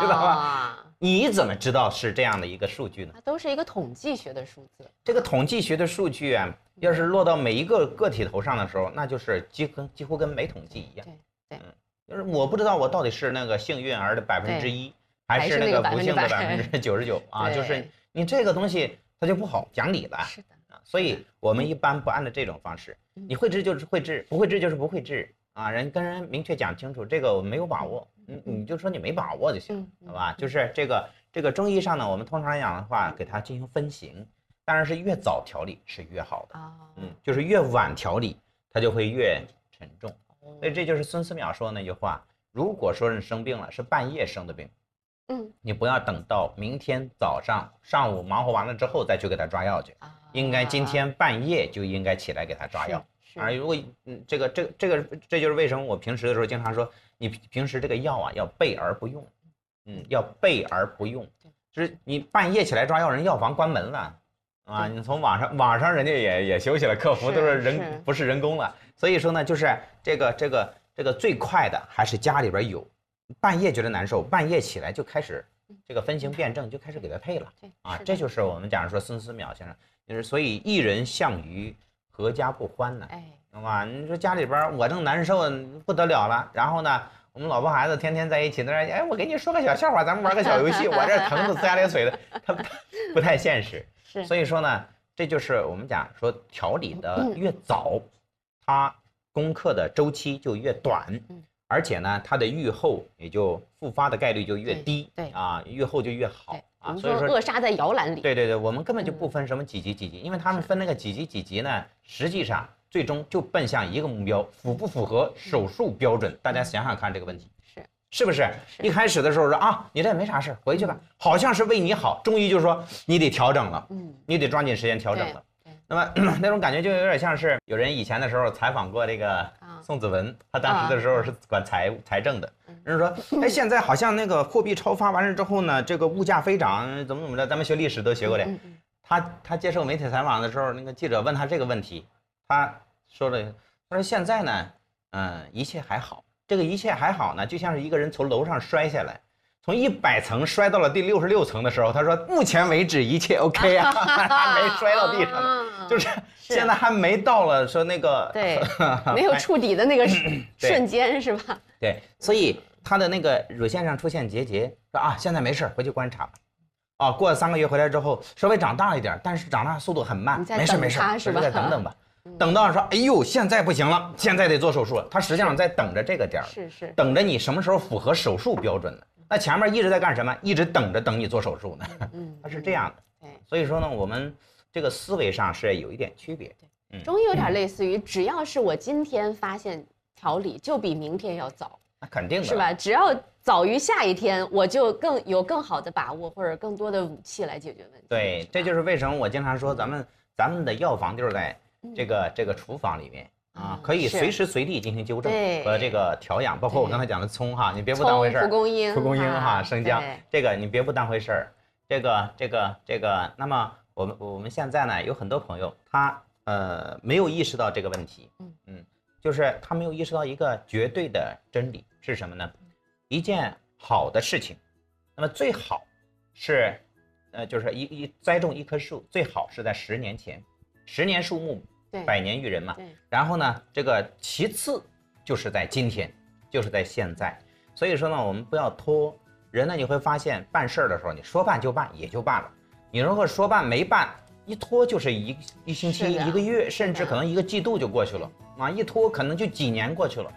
道吗？你怎么知道是这样的一个数据呢？ 它都是一个统计学的数字。 这个统计学的数据啊，要是落到每一个个体头上的时候，那就是几乎跟没统计一样。 对， 就是我不知道我到底是那个幸运儿的1%，还是那个不幸的99%啊，就是你这个东西它就不好讲理了。 是的。 所以我们一般不按照这种方式，你会治就是会治，不会治就是不会治啊。跟人明确讲清楚，这个我没有把握，你就说你没把握就行，好吧？就是这个中医上呢，我们通常来讲的话，给它进行分型，当然是越早调理是越好的，就是越晚调理它就会越沉重。所以这就是孙思邈说的那句话：如果说你生病了是半夜生的病，你不要等到明天上午忙活完了之后再去给他抓药去，应该今天半夜就应该起来给他抓药。如果这就是为什么我平时的时候经常说，你平时这个药啊要备而不用，要备而不用，就是你半夜起来抓药，人药房关门了啊，你从网上人家也休息了，客服都是不是人工了，所以说呢，就是这个最快的还是家里边有。半夜觉得难受，半夜起来就开始这个分型辨证，就开始给他配了这就是我们讲说孙思邈先生，就是所以一人项于阖家不欢呢，懂吧？你说家里边我正难受不得了了，然后呢，我们老婆孩子天天在一起，在那我给你说个小笑话，咱们玩个小游戏，我这疼得呲牙咧嘴的，他不太现实。所以说呢，这就是我们讲说调理的越早，它攻克的周期就越短。而且呢，它的愈后也就复发的概率就越低，愈后就越好所以说扼杀在摇篮里。 对，我们根本就不分什么几级，因为他们分那个几级呢，实际上最终就奔向一个目标，符不符合手术标准？大家想想看这个问题，是不是？一开始的时候说你这没啥事，回去吧，好像是为你好，中医就说你得调整了，你得抓紧时间调整了。那么那种感觉就有点像是有人以前的时候采访过这个宋子文，他当时的时候是管财政的，人说现在好像那个货币超发完了之后呢，这个物价飞涨怎么的，咱们学历史都学过的。他接受媒体采访的时候，那个记者问他这个问题，他说现在呢，一切还好，这个一切还好呢，就像是一个人从楼上摔下来，从100层摔到了第66层的时候，他说目前为止一切 OK 啊，还没摔到地上呢。就是现在还没到了说那个没有触底的那个瞬间是吧？ 对，所以他的那个乳腺上出现结节，说现在没事，回去观察吧。过了3个月回来之后，稍微长大一点，但是长大速度很慢，没事，再等等吧。等到说哎呦现在不行了，现在得做手术了，他实际上在等着这个点儿，等着你什么时候符合手术标准呢？那前面一直在干什么？一直等你做手术呢。它是这样的。所以说呢，我们这个思维上是有一点区别。 中医有点类似于，只要是我今天发现调理，就比明天要早。 那肯定的， 是吧？只要早于下一天，我就有更好的把握，或者更多的武器来解决问题。 对，这就是为什么我经常说咱们的药房就是在这个厨房里面可以随时随地进行纠正和这个调养，包括我刚才讲的葱你别不当回事儿。蒲公英生姜，这个你别不当回事儿。这个，那么我们现在呢有很多朋友他没有意识到这个问题，就是他没有意识到一个绝对的真理是什么呢？一件好的事情，那么最好是就是栽种一棵树，最好是在10年前，10年树木，100年育人嘛。然后呢，这个其次就是在今天，就是在现在。所以说呢，我们不要拖。人呢，你会发现办事儿的时候，你说办就办，也就办了。你如果说办没办，一拖就是一星期、1个月，甚至可能1个季度就过去了一拖可能就几年过去了。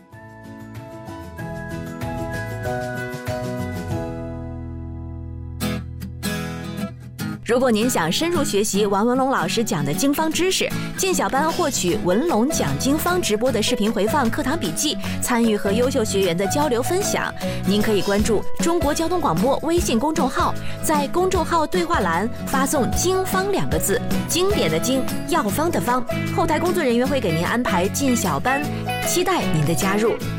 如果您想深入学习王文龙老师讲的经方知识，进小班获取文龙讲经方直播的视频回放、课堂笔记，参与和优秀学员的交流分享，您可以关注中国交通广播微信公众号，在公众号对话栏发送“经方”2个字，经典的经，药方的方，后台工作人员会给您安排进小班，期待您的加入。